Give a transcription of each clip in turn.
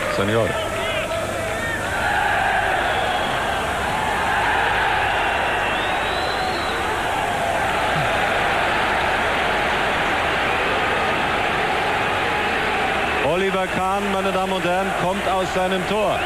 Senor. Oliver Kahn, meine Damen und Herren, kommt aus seinem Tor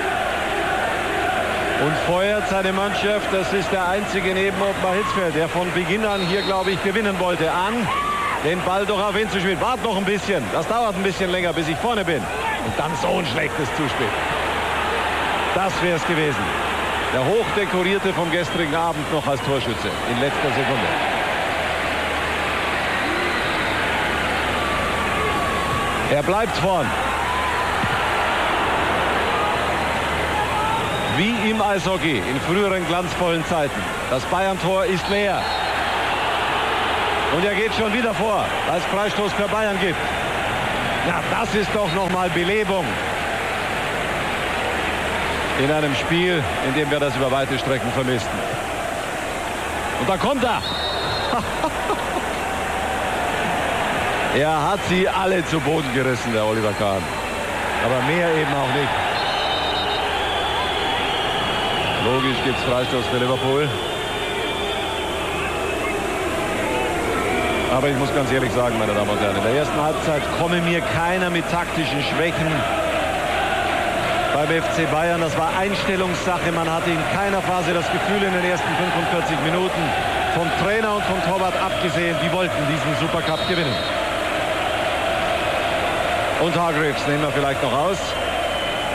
und feuert seine Mannschaft. Das ist der einzige neben Ottmar Hitzfeld, der von Beginn an hier, glaube ich, gewinnen wollte, an, den Ball doch auf ihn zu spielen. Wart noch ein bisschen, das dauert ein bisschen länger, bis ich vorne bin. Und dann so ein schlechtes Zuspiel. Das wäre es gewesen. Der Hochdekorierte vom gestrigen Abend noch als Torschütze in letzter Sekunde. Er bleibt vorn. Wie im Eishockey in früheren glanzvollen Zeiten. Das Bayern-Tor ist leer. Und er geht schon wieder vor, weil es Freistoß für Bayern gibt. Na, das ist doch noch mal Belebung. In einem Spiel, in dem wir das über weite Strecken vermissten. Und da kommt er. Er hat sie alle zu Boden gerissen, der Oliver Kahn. Aber mehr eben auch nicht. Logisch gibt es Freistoß für Liverpool. Aber ich muss ganz ehrlich sagen, meine Damen und Herren, in der ersten Halbzeit komme mir keiner mit taktischen Schwächen beim FC Bayern. Das war Einstellungssache. Man hatte in keiner Phase das Gefühl in den ersten 45 Minuten, vom Trainer und vom Torwart abgesehen, die wollten diesen Supercup gewinnen. Und Hargreaves nehmen wir vielleicht noch aus.